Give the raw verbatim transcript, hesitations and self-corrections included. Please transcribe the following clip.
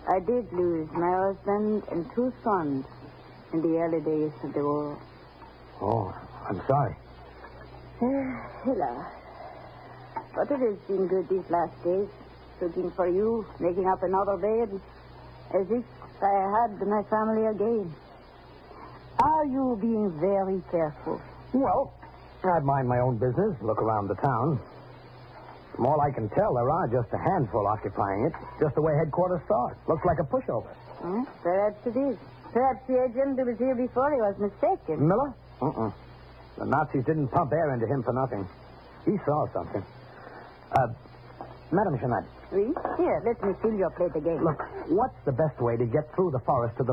I did lose my husband and two sons in the early days of the war. Oh, I'm sorry. Hilla. But it has been good these last days. Cooking for you, making up another bed, as if I had my family again. Are you being very careful? Well, I'd mind my own business, look around the town. From all I can tell, there are just a handful occupying it, just the way headquarters saw it. Looks like a pushover. Hmm? Perhaps it is. Perhaps the agent who was here before he was mistaken. Miller? Uh-uh. The Nazis didn't pump air into him for nothing. He saw something. Uh, Madame Jeanette. Oui? Here, let me fill your plate again. Look, what's the best way to get through the forest to the